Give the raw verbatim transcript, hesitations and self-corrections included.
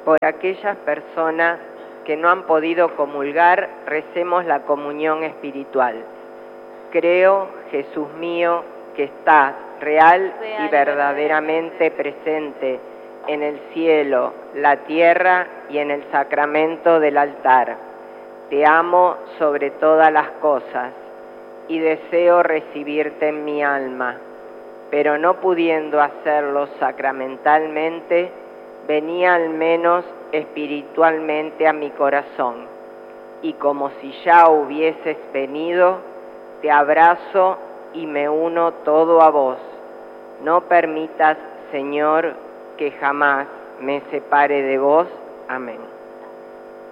por aquellas personas que no han podido comulgar, recemos la comunión espiritual. Creo, Jesús mío, que estás real y verdaderamente presente en el cielo, la tierra y en el sacramento del altar. Te amo sobre todas las cosas y deseo recibirte en mi alma, pero no pudiendo hacerlo sacramentalmente, vení al menos espiritualmente a mi corazón, y como si ya hubieses venido, te abrazo y me uno todo a vos. No permitas, Señor, que jamás me separe de vos. Amén.